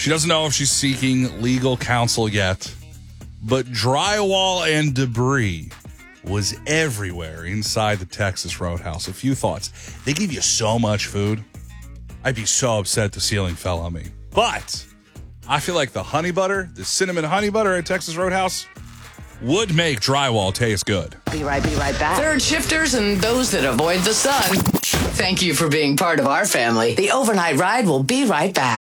She doesn't know if she's seeking legal counsel yet, but drywall and debris was everywhere inside the Texas Roadhouse. A few thoughts. They give you so much food. I'd be so upset if the ceiling fell on me. But I feel like the honey butter, the cinnamon honey butter at Texas Roadhouse would make drywall taste good. Be right back. Third shifters and those that avoid the sun. Thank you for being part of our family. The overnight ride will be right back.